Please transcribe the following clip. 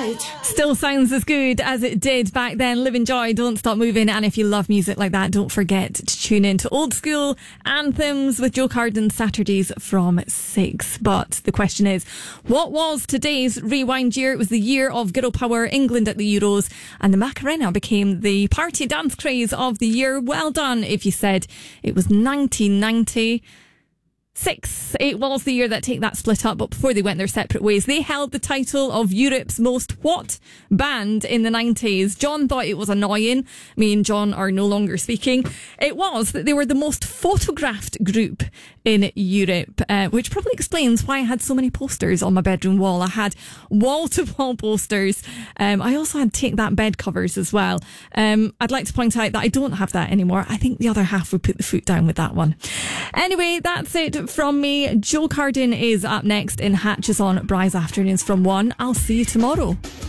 Still sounds as good as it did back then. Live in joy, don't stop moving. And if you love music like that, don't forget to tune in to Old School Anthems with Joe Carden Saturdays from 6. But the question is, what was today's rewind year? It was the year of Girl Power, England at the Euros, and the Macarena became the party dance craze of the year. Well done if you said it was 1990. It was the year that Take That split up, but before they went their separate ways, they held the title of Europe's most what band in the 90s. John thought it was annoying. Me and John are no longer speaking. It was that they were the most photographed group in Europe, which probably explains why I had so many posters on my bedroom wall. I had wall-to-wall posters. I also had Take That bed covers as well. I'd like to point out that I don't have that anymore. I think the other half would put the foot down with that one. Anyway, that's it from me. Joe Carden is up next in Hatches on Bry's Afternoons from 1. I'll see you tomorrow.